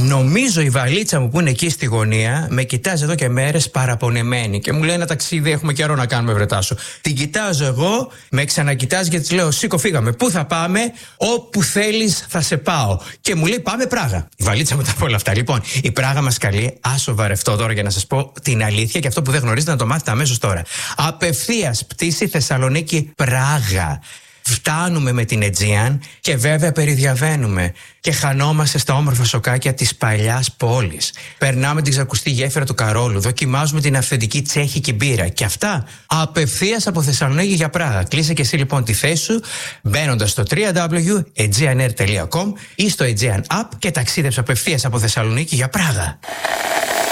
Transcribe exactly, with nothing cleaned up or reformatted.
Νομίζω η βαλίτσα μου που είναι εκεί στη γωνία με κοιτάζει εδώ και μέρες παραπονεμένη και μου λέει: ένα ταξίδι έχουμε καιρό να κάνουμε, βρετάσου. Την κοιτάζω εγώ, με ξανακοιτάζει και της λέω: σήκω, φύγαμε. Πού θα πάμε? Όπου θέλεις θα σε πάω. Και μου λέει: πάμε Πράγα. Η βαλίτσα μου τα από όλα αυτά. Λοιπόν, η Πράγα μας καλεί. Άσο βαρευτώ τώρα για να σας πω την αλήθεια και αυτό που δεν γνωρίζετε να το μάθετε αμέσως τώρα. Απευθείας πτήση Θεσσαλονίκη Πράγα. Φτάνουμε με την Aegean και βέβαια περιδιαβαίνουμε και χανόμαστε στα όμορφα σοκάκια της παλιάς πόλης. Περνάμε την ξακουστή γέφυρα του Καρόλου, δοκιμάζουμε την αυθεντική τσέχικη μπύρα και αυτά απευθείας από Θεσσαλονίκη για Πράγα. Κλείσε και εσύ λοιπόν τη θέση σου μπαίνοντας στο double-u double-u double-u τελεία aegeanair τελεία com ή στο Aegean App και ταξίδεψε απευθείας από Θεσσαλονίκη για Πράγα.